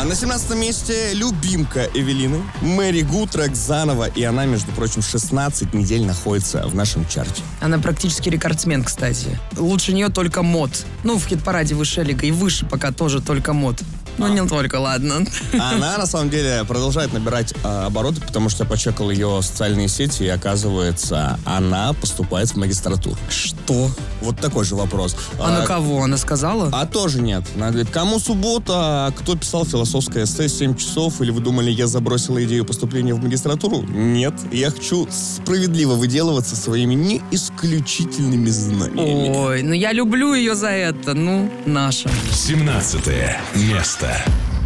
На 17 месте любимка Эвелины, Мэри Гу, трек «Заново». И она, между прочим, 16 недель находится в нашем чарте. Она практически рекордсмен, кстати. Лучше нее только мод. Ну, в хит-параде высшая лига. И выше пока тоже только мод. Ну, не только, ладно. Она, на самом деле, продолжает набирать обороты, потому что я почекал ее социальные сети, и, оказывается, она поступает в магистратуру. Что? Вот такой же вопрос. А на кого? Она сказала? А тоже нет. Она говорит, кому суббота, кто писал философское эссе 7 часов, или вы думали, я забросила идею поступления в магистратуру? Нет. Я хочу справедливо выделываться своими не исключительными знаниями. Ой, ну я люблю ее за это. Ну, наша. 17 место.